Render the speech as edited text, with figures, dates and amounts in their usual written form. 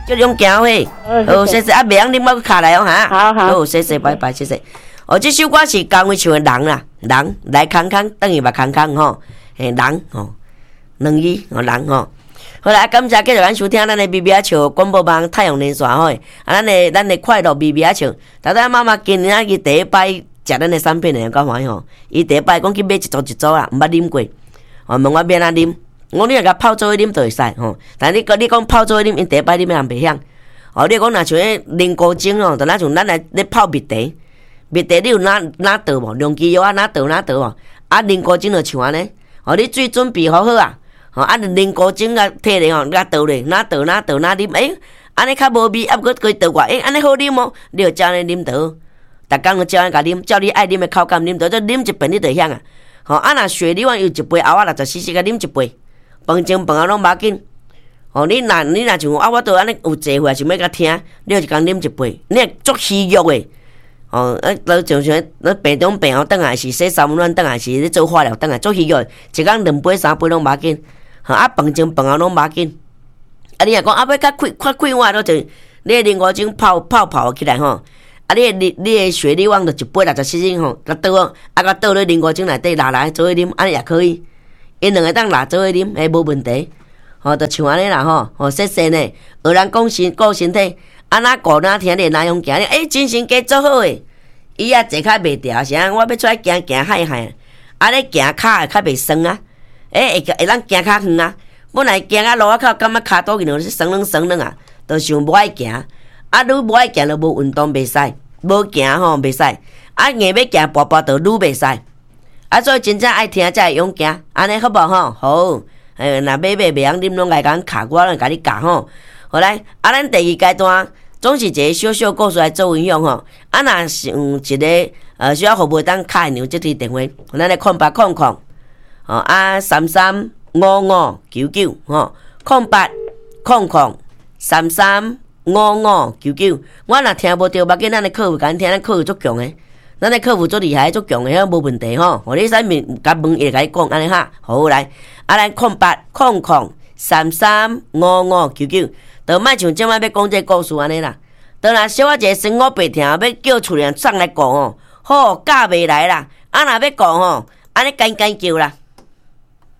叫你用行喂。好，谢谢啊，袂晓啉我卡来哦哈。 好好， 好，谢谢，拜拜，谢谢。哦，这首歌是讲为唱的人啦，人来康康，等于嘛康康吼，嘿人吼，两字哦人吼。好啦，感谢继续咱收听咱的 B B 啊笑广播网太阳连线吼，啊咱的快乐 B B 啊笑，大家妈妈今年伊第一摆食咱的产品的讲欢喜吼，伊第一摆讲去买一组一组啦，毋捌啉过，哦问我要安怎啉，我你若甲泡做伙啉就会使吼，但你讲泡做伙啉，因第一摆啉人袂晓，哦你讲若像迄啉古精哦，就若像咱来咧泡蜜茶，蜜茶你有哪倒无？量基药啊哪倒无？啊啉古精就像安尼，哦你水准备好好啊。吼，啊，啉古精啊，摕咧吼，甲倒咧，哪啉？安尼较无味，啊，佫倒我，安尼好啉哦，你就照安尼啉倒，逐工就照安尼甲啉，照你爱啉的口感啉倒，再啉一遍你就晓啊。吼，啊，若水你话有一杯后啊60cc，甲啉一杯，饭前饭后拢无要紧。吼，你若像我都安尼有坐会想要甲听，你就一工啉一杯，你会足虚弱诶。哦，都就像病中病后倒来是洗三温暖倒来是咧做化疗倒来足虚弱，一工2杯3杯拢无要紧。吼啊，饭前饭后拢无要紧。啊，你若讲啊，要较快活咯，就你啉古精泡起来吼。啊，你的雪梨旺就一杯60cc吼，甲倒啊，甲倒咧啉古精内底拿来做伙啉，安尼也可以。因两个当拿做伙啉，诶，无问题。吼，就像安尼啦吼，吼谢谢呢。学人讲顾身体，啊哪顾哪听咧哪样行咧，精神家足好诶。伊啊坐较袂调，是啊，我要出来行海，啊咧行骹会较袂酸啊。会当行较远啊！本来行啊路啊口，感觉骹肚硬，是酸软啊，就想无爱行。啊，愈无爱行就无运动袂使，无行吼袂使。啊，硬要行步就愈袂使。啊，所以真正爱听才会勇行，安尼好无吼？好，若买袂晓啉，拢来甲卡，我来甲你教吼。好来，啊，咱第二阶段总是一个小故事来做运用吼。啊，若是一个需要服务当卡的即支电话，咱来0800。哦335599吼0800335599，我若听无着，要紧咱的客服甲咱听，咱客服足强诶，咱的客服足厉害，足强诶，无问题吼。互你使问，甲问伊甲你讲安尼哈，好来，啊咱0800335599，就莫像即摆要讲这故事安尼啦。当然小我一个生活白听，要叫厝里人送来讲吼，好教袂来啦。啊若要讲吼，安尼干叫啦。